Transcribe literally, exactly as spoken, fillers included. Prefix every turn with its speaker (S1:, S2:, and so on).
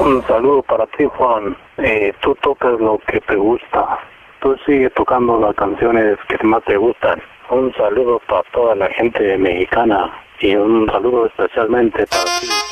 S1: Un saludo para ti, Juan. Eh, tú tocas lo que te gusta. Tú sigue tocando las canciones que más te gustan. Un saludo para toda la gente mexicana y un saludo especialmente para ti.